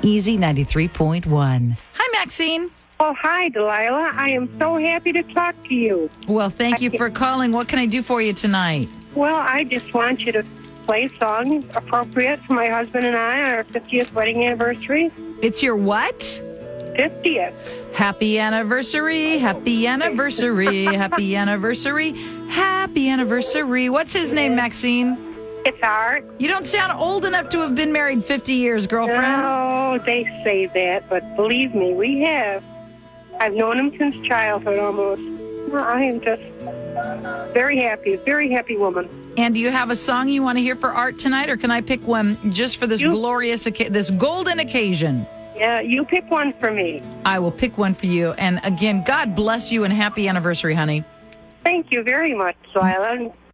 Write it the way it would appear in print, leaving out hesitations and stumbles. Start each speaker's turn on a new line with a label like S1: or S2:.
S1: Easy 93.1. Hi, Maxine.
S2: Oh, hi, Delilah. I am so happy to talk to you.
S1: Well, thank you for calling. What can I do for you tonight?
S2: Well, I just want you to play a song appropriate for my husband and I on our 50th wedding anniversary.
S1: It's your what?
S2: 50th.
S1: Happy anniversary, happy anniversary, happy anniversary, happy anniversary. What's his name, Maxine?
S2: It's Art.
S1: You don't sound old enough to have been married 50 years, girlfriend.
S2: Oh, they say that, but believe me, we have. I've known him since childhood almost. I am just very happy woman.
S1: And do you have a song you want to hear for Art tonight, or can I pick one just for this this golden occasion?
S2: Yeah, you pick one for me.
S1: I will pick one for you. And again, God bless you and happy anniversary, honey.
S2: Thank you very much, Delilah.